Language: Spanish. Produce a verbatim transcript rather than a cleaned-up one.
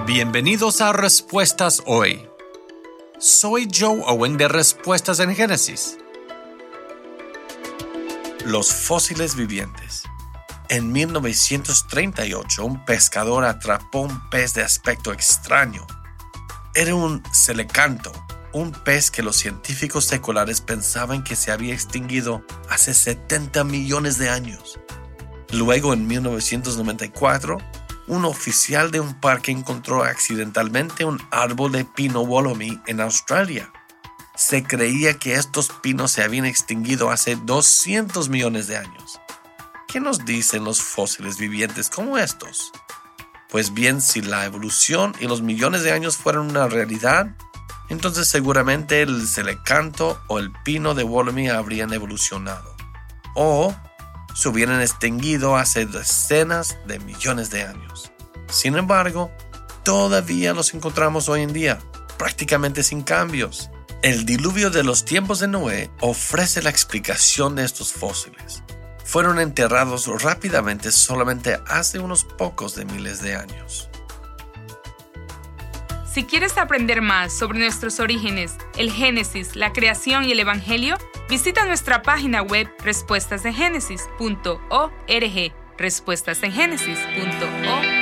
Bienvenidos a Respuestas Hoy. Soy Joe Owen de Respuestas en Génesis. Los fósiles vivientes. En mil novecientos treinta y ocho, un pescador atrapó un pez de aspecto extraño. Era un celecanto, un pez que los científicos seculares pensaban que se había extinguido hace setenta millones de años. Luego, en mil novecientos noventa y cuatro, un oficial de un parque encontró accidentalmente un árbol de pino Wollomie en Australia. Se creía que estos pinos se habían extinguido hace doscientos millones de años. ¿Qué nos dicen los fósiles vivientes como estos? Pues bien, si la evolución y los millones de años fueron una realidad, entonces seguramente el celecanto o el pino de Wollomie habrían evolucionado. O se hubieran extinguido hace decenas de millones de años. Sin embargo, todavía los encontramos hoy en día, prácticamente sin cambios. El diluvio de los tiempos de Noé ofrece la explicación de estos fósiles. Fueron enterrados rápidamente solamente hace unos pocos de miles de años. Si quieres aprender más sobre nuestros orígenes, el Génesis, la creación y el Evangelio, visita nuestra página web respuestas en génesis punto org, respuestas en génesis punto org.